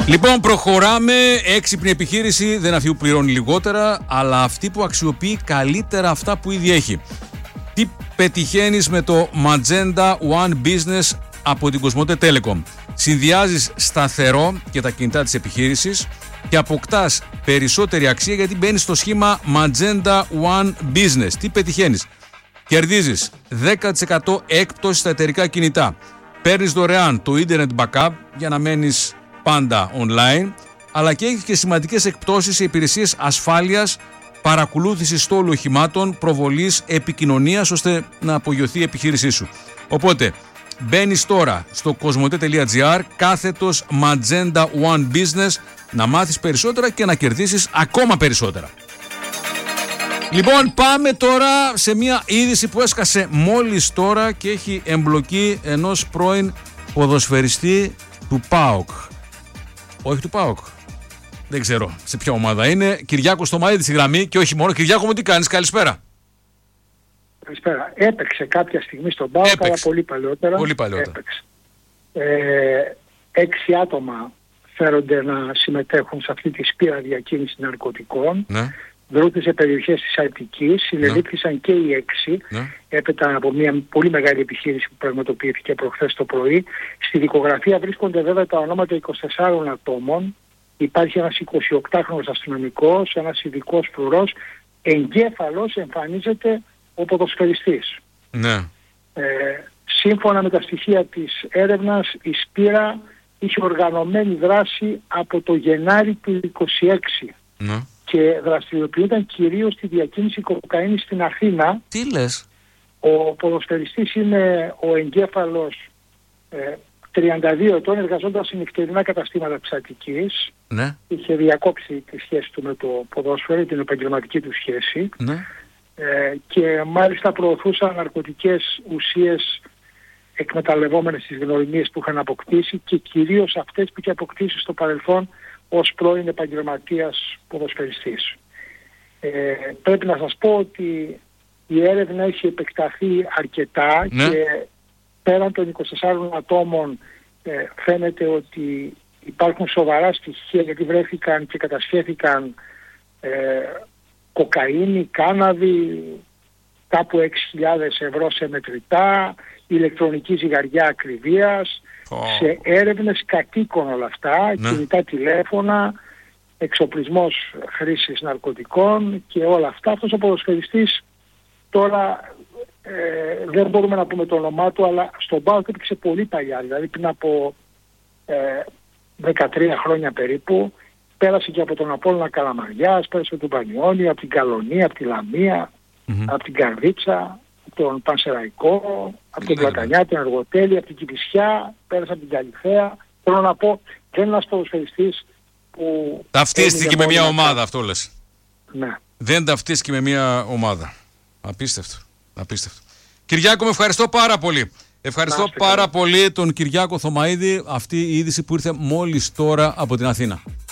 Λοιπόν, προχωράμε. Έξυπνη επιχείρηση δεν αυτή που πληρώνει λιγότερα, αλλά αυτή που αξιοποιεί καλύτερα αυτά που ήδη έχει. Τι πετυχαίνεις με το Magenta One Business από την Κοσμοτέ Telecom? Συνδυάζεις σταθερό και τα κινητά της επιχείρησης και αποκτάς περισσότερη αξία γιατί μπαίνεις στο σχήμα Magenta One Business. Τι πετυχαίνεις? Κερδίζεις 10% έκπτωση στα εταιρικά κινητά. Παίρνεις δωρεάν το Internet Backup για να μένεις πάντα online, αλλά και έχει και σημαντικές εκπτώσεις σε υπηρεσίες ασφάλειας, παρακολούθησης στόλου οχημάτων, προβολής, επικοινωνίας, ώστε να απογειωθεί η επιχείρησή σου. Οπότε, μπαίνεις τώρα στο cosmote.gr / Magenta One Business να μάθεις περισσότερα και να κερδίσεις ακόμα περισσότερα. Λοιπόν, πάμε τώρα σε μια είδηση που έσκασε μόλις τώρα και έχει εμπλοκή ενός πρώην ποδοσφαιριστή του ΠΑΟΚ. Όχι του ΠΑΟΚ. Δεν ξέρω σε ποια ομάδα είναι. Κυριάκο Θωμαίδη στη γραμμή και όχι μόνο. Κυριάκο μου, τι κάνεις? Καλησπέρα. Καλησπέρα. Έπαιξε κάποια στιγμή στον ΠΑΟΚ, αλλά πολύ παλαιότερα. Πολύ παλαιότερα. Έπαιξε. 6 άτομα φέρονται να συμμετέχουν σε αυτή τη σπήρα διακίνηση ναρκωτικών. Ναι. Δρούνται σε περιοχές της Αττικής, συνελήφθησαν και οι 6, έπειτα από μια πολύ μεγάλη επιχείρηση που πραγματοποιήθηκε προχθές το πρωί. Στη δικογραφία βρίσκονται βέβαια τα ονόματα 24 ατόμων. Υπάρχει ένας 28χρονος αστυνομικός, ένας ειδικός φρουρός. Εγκέφαλος εμφανίζεται ο ποδοσφαιριστής. Ναι. Σύμφωνα με τα στοιχεία της έρευνας, η σπήρα είχε οργανωμένη δράση από το Γενάρη του 26. Ναι. Και δραστηριοποιούνταν κυρίως στη διακίνηση κοκαίνης στην Αθήνα. Τι λες? Ο ποδοσφαιριστής είναι ο εγκέφαλος 32 ετών, εργαζόταν σε νυχτερινά καταστήματα της Αττικής. Ναι. Είχε διακόψει τη σχέση του με το ποδόσφαιρο, την επαγγελματική του σχέση. Ναι. Και μάλιστα προωθούσαν ναρκωτικές ουσίες εκμεταλλευόμενες τις γνωριμίες που είχαν αποκτήσει και κυρίως αυτές που είχε αποκτήσει στο παρελθόν ως πρώην επαγγελματίας ποδοσφαιριστής. Πρέπει να σας πω ότι η έρευνα έχει επεκταθεί αρκετά, ναι, και πέραν των 24 ατόμων φαίνεται ότι υπάρχουν σοβαρά στοιχεία, γιατί βρέθηκαν και κατασχέθηκαν κοκαίνη, κάναβη, κάπου 6.000 ευρώ σε μετρητά, ηλεκτρονική ζυγαριά ακριβίας, σε έρευνες κατοίκων όλα αυτά, ναι, κινητά τηλέφωνα, εξοπλισμός χρήσης ναρκωτικών και όλα αυτά. Αυτός ο ποδοσφαιριστής τώρα δεν μπορούμε να πούμε το όνομά του, αλλά στον ΠΑΟΚ έπαιξε πολύ παλιά, δηλαδή πριν από 13 χρόνια περίπου. Πέρασε και από τον Απόλλωνα Καλαμαριάς, πέρασε από τον Πανιόνιο, από την Καλονία, από τη Λαμία, από την Καρδίτσα, από τον Πανσεραϊκό, από τον Πλατανιά, την Αργοτέλη, από την Κηφισιά, πέρασε από την Καλυθέα. Θέλω να πω, δεν είναι ένας ποδοσφαιριστής που ταυτίστηκε με μια ομάδα, αυτό λες? Ναι. Δεν ταυτίστηκε με μια ομάδα. Απίστευτο. Απίστευτο. Κυριάκο, με ευχαριστώ πάρα πολύ. Ευχαριστώ πάρα πολύ τον Κυριάκο Θωμαίδη. Αυτή η είδηση που ήρθε μόλις τώρα από την Αθήνα.